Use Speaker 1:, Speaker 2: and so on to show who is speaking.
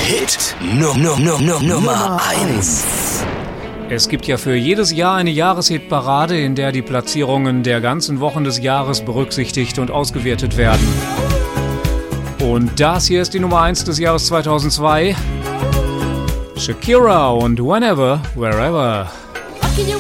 Speaker 1: Hit Nummer 1.
Speaker 2: Es gibt ja für jedes Jahr eine Jahreshitparade, in der die Platzierungen der ganzen Wochen des Jahres berücksichtigt und ausgewertet werden. Und das hier ist die Nummer 1 des Jahres 2002. Shakira und Whenever, Wherever.